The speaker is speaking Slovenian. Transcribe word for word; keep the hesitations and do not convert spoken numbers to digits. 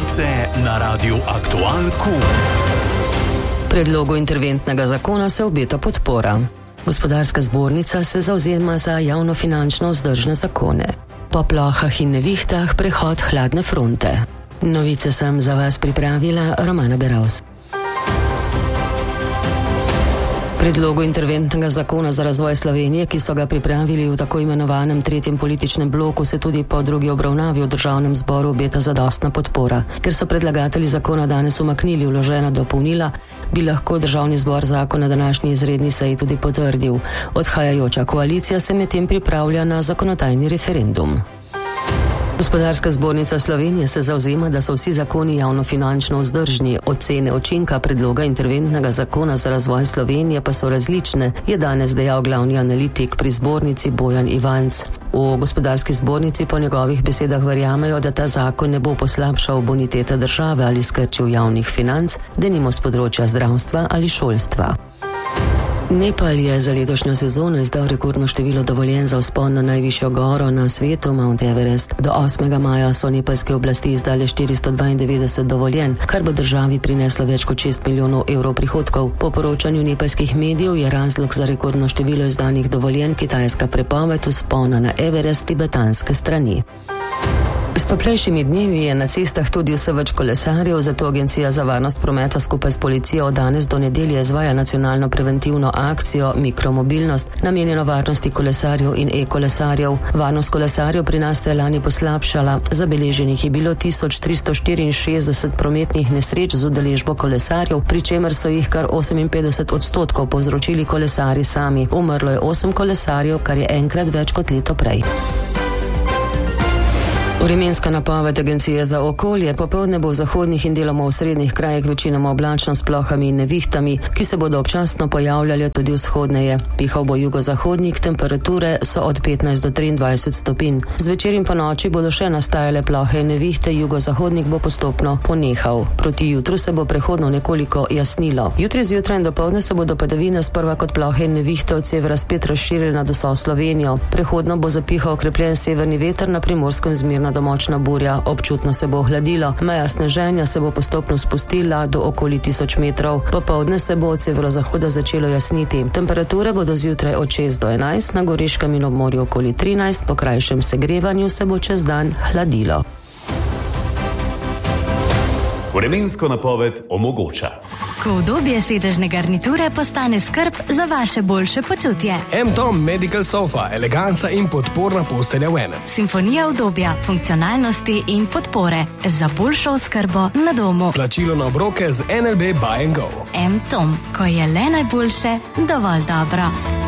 Novice na Radiu Aktual Q. Predlogu interventnega zakona se obeta podpora. Gospodarska zbornica se zavzema za javnofinančno vzdržne zakone. Po plohah in nevihtah prehod hladne fronte. Novice sem za vas pripravila Romana Beravs. Predlogu interventnega zakona za razvoj Slovenije, ki so ga pripravili v tako imenovanem tretjem političnem bloku, se tudi po drugi obravnavi v državnem zboru obeta zadostna podpora. Ker so predlagatelji zakona danes umaknili vložena dopolnila, bi lahko državni zbor zakon na današnji izredni seji tudi potrdil. Odhajajoča koalicija se medtem pripravlja na zakonodajni referendum. Gospodarska zbornica Slovenije se zavzema, da so vsi zakoni javnofinančno vzdržni. Ocene učinka predloga interventnega zakona za razvoj Slovenije pa so različne, je danes dejal glavni analitik pri zbornici Bojan Ivanc. V gospodarski zbornici po njegovih besedah verjamejo, da ta zakon ne bo poslabšal bonitete države ali skrčil javnih financ, denimo s področja zdravstva ali šolstva. Nepal je za letošnjo sezono izdal rekordno število dovoljenj za vzpon na najvišjo goro na svetu, Mount Everest. Do osmega maja so nepalske oblasti izdale štiristo dvaindevetdeset dovoljenj, kar bo državi prineslo več kot šest milijonov evrov prihodkov. Po poročanju nepalskih medijev je razlog za rekordno število izdanih dovoljenj kitajska prepoved vzpona na Everest tibetanske strani. S toplejšimi dnevi je na cestah tudi vse več kolesarjev, zato Agencija za varnost prometa skupaj s policijo od danes do nedelje izvaja nacionalno preventivno akcijo Mikromobilnost, namenjeno varnosti kolesarjev in e-kolesarjev. Varnost kolesarjev pri nas se je lani poslabšala. Zabeleženih je bilo tisoč tristo štiriinšestdeset prometnih nesreč z udeležbo kolesarjev, pri čemer so jih kar oseminpetdeset odstotkov povzročili kolesarji sami. Umrlo je osem kolesarjev, kar je enkrat več kot leto prej. Vremenska napoved Agencije za okolje. Popoldne bo v zahodnih in deloma v srednjih krajih večinoma oblačno s plohami in nevihtami, ki se bodo občasno pojavljale tudi vzhodneje. Pihal bo jugozahodnik, temperature so od petnajst do triindvajset stopinj. Zvečer in po noči bodo še nastajale plohe in nevihte, jugozahodnik bo postopno ponehal. Proti jutru se bo prehodno nekoliko jasnilo. Jutri zjutraj in dopoldne se bodo padavine sprva kot plohe in nevihte od severa spet razširile nad vso Slovenijo. Prehodno bo zapihal okrepljen severni veter, na Primorskem zmerna domočna burja, občutno se bo ohladilo. Meja sneženja se bo postopno spustila do okoli tisoč metrov. Popoldne se bo od severozahoda začelo jasniti. Temperature bodo zjutraj od šest do enajst, na Goriškem in ob morju okoli trinajst, po krajšem segrevanju se bo čez dan hladilo. Vremensko napoved omogoča. Ko udobje sedežne garniture postane skrb za vaše boljše počutje. M-Tom Medical Sofa, eleganca in podporna postelja v enem. Simfonija udobja, funkcionalnosti in podpore za boljšo oskrbo na domu. Plačilo na obroke z N L B Buy and Go. M-Tom, ko je le najboljše, dovolj dobro.